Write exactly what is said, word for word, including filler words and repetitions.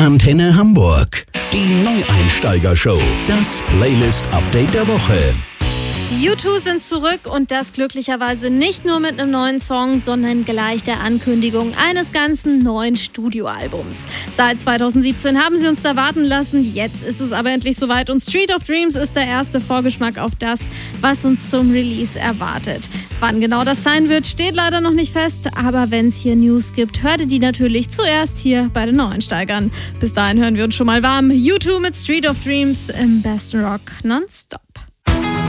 Antenne Hamburg. Die Neueinsteiger-Show. Das Playlist-Update der Woche. U zwei sind zurück und das glücklicherweise nicht nur mit einem neuen Song, sondern gleich der Ankündigung eines ganzen neuen Studioalbums. Seit zweitausendsiebzehn haben sie uns da warten lassen, jetzt ist es aber endlich soweit und Street of Dreams ist der erste Vorgeschmack auf das, was uns zum Release erwartet. Wann genau das sein wird, steht leider noch nicht fest, aber wenn es hier News gibt, hört ihr die natürlich zuerst hier bei den Neueinsteigern. Bis dahin hören wir uns schon mal warm. U zwei mit Street of Dreams im besten Rock nonstop.